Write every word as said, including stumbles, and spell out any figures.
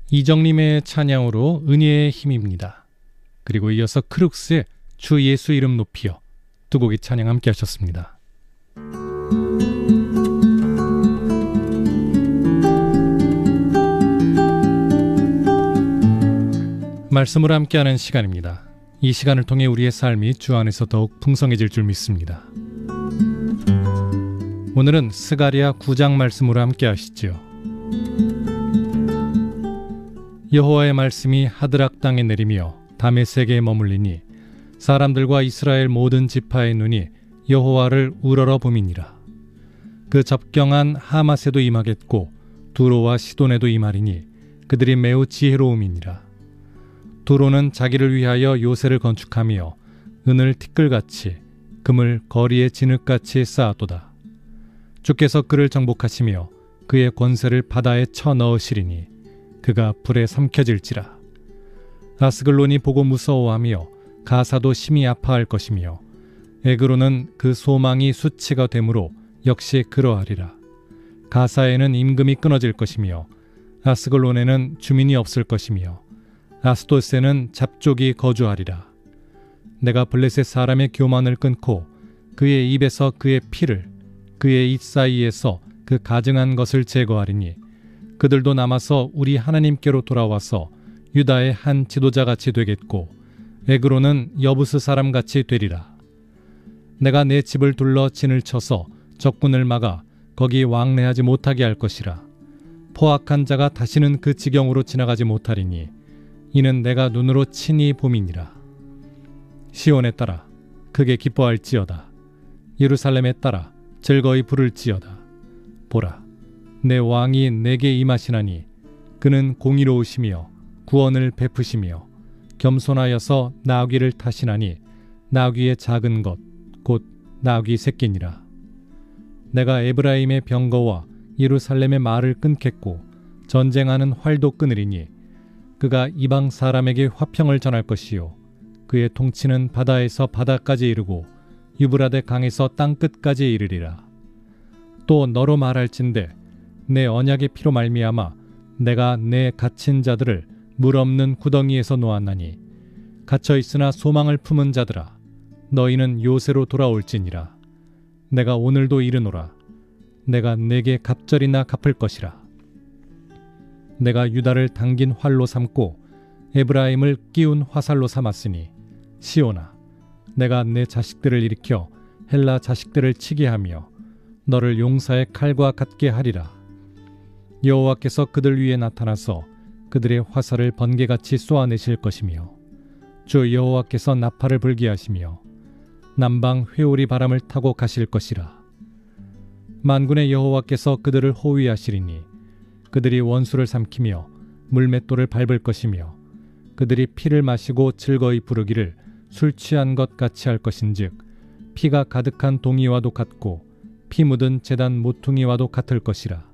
이정림의 찬양으로 은혜의 힘입니다. 그리고 이어서 크룩스의 주 예수 이름 높이여 두 곡의 찬양 함께 하셨습니다. 말씀으로 함께하는 시간입니다. 이 시간을 통해 우리의 삶이 주 안에서 더욱 풍성해질 줄 믿습니다. 오늘은 스가랴 구 장 말씀으로 함께 하시죠. 여호와의 말씀이 하드락 땅에 내리며 다메섹에 머물리니 사람들과 이스라엘 모든 지파의 눈이 여호와를 우러러 봄이니라. 그 접경한 하맛에도 임하겠고 두로와 시돈에도 임하리니 그들이 매우 지혜로움이니라. 두로는 자기를 위하여 요새를 건축하며 은을 티끌같이 금을 거리에 진흙같이 쌓았도다. 주께서 그를 정복하시며 그의 권세를 바다에 쳐넣으시리니 그가 불에 삼켜질지라. 아스글론이 보고 무서워하며 가사도 심히 아파할 것이며 에그로는 그 소망이 수치가 되므로 역시 그러하리라. 가사에는 임금이 끊어질 것이며 아스글론에는 주민이 없을 것이며 아스돗에는 잡족이 거주하리라. 내가 블레셋 사람의 교만을 끊고 그의 입에서 그의 피를 그의 입 사이에서 그 가증한 것을 제거하리니 그들도 남아서 우리 하나님께로 돌아와서 유다의 한 지도자같이 되겠고 에그로는 여부스 사람같이 되리라. 내가 내 집을 둘러 진을 쳐서 적군을 막아 거기 왕래하지 못하게 할 것이라. 포악한 자가 다시는 그 지경으로 지나가지 못하리니 이는 내가 눈으로 친히 봄이니라. 시온에 따라 크게 기뻐할지어다. 예루살렘에 따라 즐거이 부를지어다. 보라, 내 왕이 내게 임하시나니 그는 공의로우시며 구원을 베푸시며 겸손하여서 나귀를 타시나니 나귀의 작은 것 곧 나귀 새끼니라. 내가 에브라임의 병거와 예루살렘의 말을 끊겠고 전쟁하는 활도 끊으리니 그가 이방 사람에게 화평을 전할 것이요 그의 통치는 바다에서 바다까지 이르고 유브라데 강에서 땅끝까지 이르리라. 또 너로 말할진대 내 언약의 피로 말미암아 내가 내 갇힌 자들을 물 없는 구덩이에서 놓았나니 갇혀 있으나 소망을 품은 자들아 너희는 요새로 돌아올지니라. 내가 오늘도 이르노라. 내가 내게 갑절이나 갚을 것이라. 내가 유다를 당긴 활로 삼고 에브라임을 끼운 화살로 삼았으니 시온아 내가 내 자식들을 일으켜 헬라 자식들을 치게 하며 너를 용사의 칼과 같게 하리라. 여호와께서 그들 위에 나타나서 그들의 화살을 번개같이 쏘아내실 것이며 주 여호와께서 나팔을 불게 하시며 남방 회오리 바람을 타고 가실 것이라. 만군의 여호와께서 그들을 호위하시리니 그들이 원수를 삼키며 물맷돌을 밟을 것이며 그들이 피를 마시고 즐거이 부르기를 술 취한 것 같이 할 것인즉 피가 가득한 동이와도 같고 피 묻은 제단 모퉁이와도 같을 것이라.